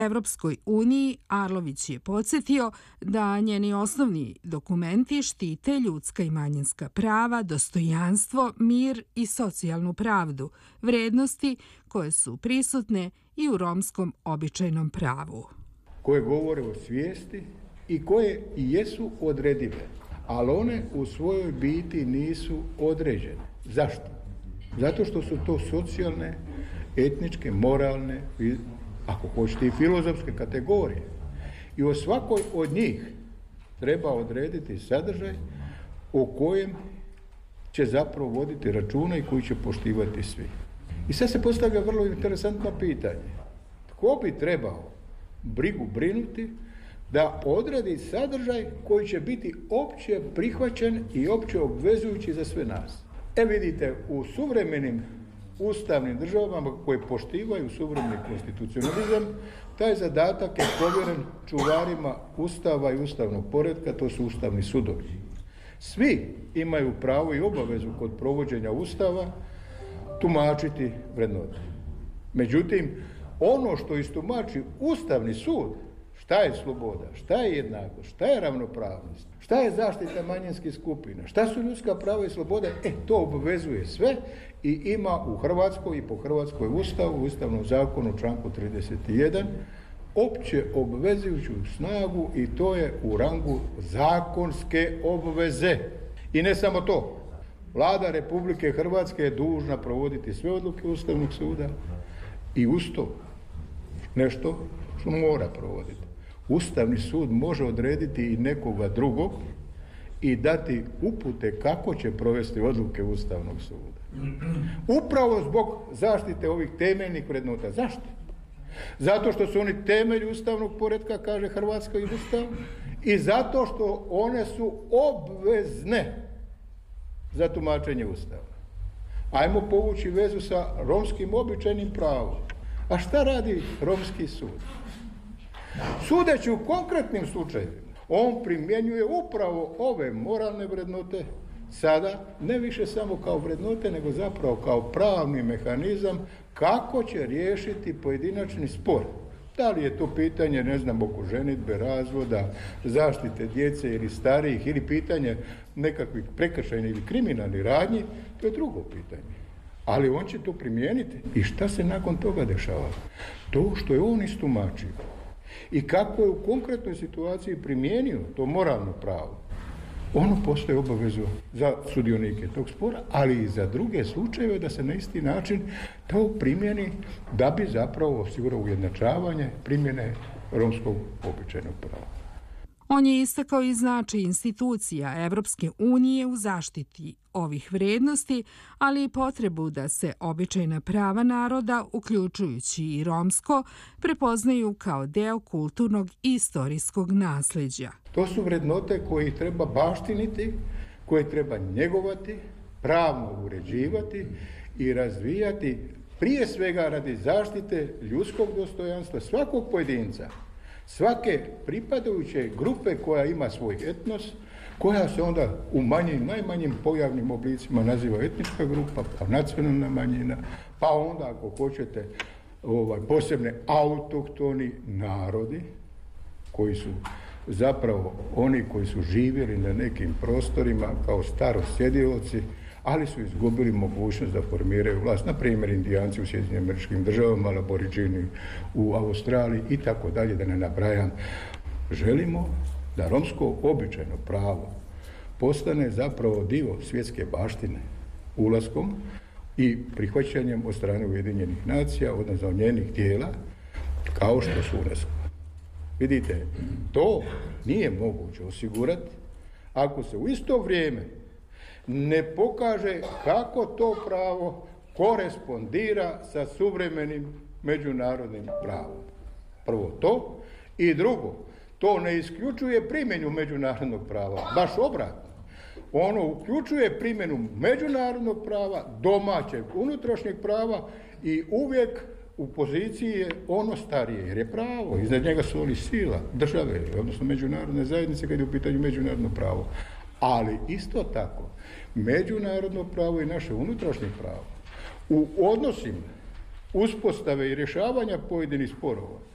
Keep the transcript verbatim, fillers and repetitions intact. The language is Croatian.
Evropskoj uniji, Arlović je podsjetio da njeni osnovni dokumenti štite ljudska i manjinska prava, dostojanstvo, mir i socijalnu pravdu, vrednosti koje su prisutne i u romskom običajnom pravu. Koje govore o svijesti i koje i jesu odredive, ali one u svojoj biti nisu određene. Zašto? Zato što su to socijalne, etničke, moralne, ako hoćete i filozofske kategorije. I o svakoj od njih treba odrediti sadržaj o kojem će zapravo voditi računa i koji će poštivati svi. I sad se postavlja vrlo interesantno pitanje. Tko bi trebao brigu brinuti da odredi sadržaj koji će biti opće prihvaćen i opće obvezujući za sve nas? E vidite, u suvremenim ustavnim državama koje poštivaju suvremeni konstitucionalizam, taj zadatak je povjeren čuvarima Ustava i ustavnog poretka, to su ustavni sudovi. Svi imaju pravo i obavezu kod provođenja Ustava tumačiti vrednote. Međutim, ono što istumači Ustavni sud, šta je sloboda, šta je jednakost, šta je ravnopravnost, šta je zaštita manjinskih skupina, šta su ljudska prava i slobode, e, to obvezuje sve i ima u Hrvatskoj i po Hrvatskoj Ustavu, Ustavnom zakonu, članku trideset jedan, opće obvezujuću snagu i to je u rangu zakonske obveze. I ne samo to, Vlada Republike Hrvatske je dužna provoditi sve odluke Ustavnog suda i uz to nešto što mora provoditi. Ustavni sud može odrediti i nekoga drugog i dati upute kako će provesti odluke Ustavnog suda. Upravo zbog zaštite ovih temeljnih vrednota. Zašto? Zato što su oni temelj ustavnog poretka, kaže Hrvatska i Ustav, i zato što one su obvezne za tumačenje Ustava. Ajmo povući vezu sa romskim običajnim pravom. A šta radi romski sud? Sudeći u konkretnim slučajevima, on primjenjuje upravo ove moralne vrednote sada, ne više samo kao vrednote, nego zapravo kao pravni mehanizam kako će riješiti pojedinačni spor. Da li je to pitanje, ne znam, oko ženidbe, razvoda, zaštite djece ili starijih, ili pitanje nekakvih prekršajnih ili kriminalnih radnji, to je drugo pitanje. Ali on će to primijeniti. I šta se nakon toga dešava? To što je on istumačio i kako je u konkretnoj situaciji primijenio to moralno pravo, ono postoji obavezu za sudionike tog spora, ali i za druge slučajeve da se na isti način to primjeni da bi zapravo osigurao ujednačavanje primjene romskog običajnog prava. On je istakao i značaj institucija Evropske unije u zaštiti ovih vrednosti, ali i potrebu da se običajna prava naroda, uključujući i romsko, prepoznaju kao deo kulturnog i istorijskog nasleđa. To su vrednote koje treba baštiniti, koje treba njegovati, pravno uređivati i razvijati, prije svega radi zaštite ljudskog dostojanstva svakog pojedinca, svake pripadajuće grupe koja ima svoj etnos, koja se onda u manjim, najmanjim pojavnim oblicima naziva etnička grupa, pa nacionalna manjina, pa onda ako hoćete ovaj, posebne autohtoni narodi, koji su zapravo oni koji su živjeli na nekim prostorima kao starosjedioci, ali su izgubili mogućnost da formiraju vlast. Na primjer, Indijanci u Sjedinjenim Američkim Državama, Aboriđini u Australiji i tako dalje, da ne nabrajam. Želimo da romsko običajno pravo postane zapravo dio svjetske baštine ulaskom i prihvaćanjem od strane Ujedinjenih nacija, odnosno njenih tijela, kao što su UNESCO. Vidite, to nije moguće osigurati ako se u isto vrijeme ne pokaže kako to pravo korespondira sa suvremenim međunarodnim pravom. Prvo to i drugo, to ne isključuje primjenu međunarodnog prava, baš obratno. Ono uključuje primjenu međunarodnog prava, domaćeg, unutrašnjeg prava i uvijek u poziciji je ono starije, jer je pravo, iznad njega su oni sila države, odnosno međunarodne zajednice kad je u pitanju međunarodno pravo. Ali isto tako, međunarodno pravo i naše unutrašnje pravo u odnosima uspostave i rješavanja pojedinih sporova